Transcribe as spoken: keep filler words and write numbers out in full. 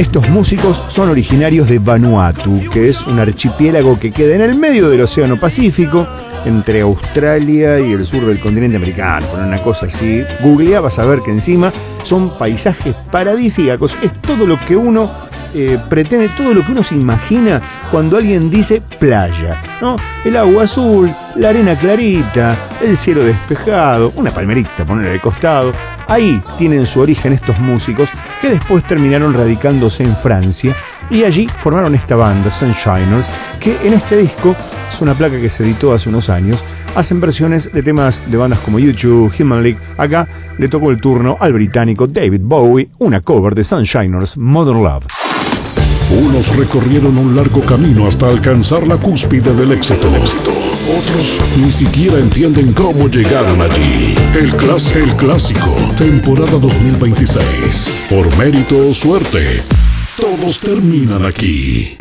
Estos músicos son originarios de Vanuatu, que es un archipiélago que queda en el medio del Océano Pacífico, entre Australia y el sur del continente americano. Con una cosa así, googlea, vas a ver que encima son paisajes paradisíacos. Es todo lo que uno eh, pretende, todo lo que uno se imagina cuando alguien dice playa, ¿no? El agua azul, la arena clarita, el cielo despejado, una palmerita, ponerle de costado. Ahí tienen su origen estos músicos que después terminaron radicándose en Francia y allí formaron esta banda, Sunshiners, que en este disco, es una placa que se editó hace unos años, hacen versiones de temas de bandas como U dos, Human League. Acá le tocó el turno al británico David Bowie, una cover de Sunshiners, Modern Love. Unos recorrieron un largo camino hasta alcanzar la cúspide del éxito. Otros ni siquiera entienden cómo llegaron allí. El, clas- el clásico, temporada dos mil veintiséis. Por mérito o suerte, todos terminan aquí.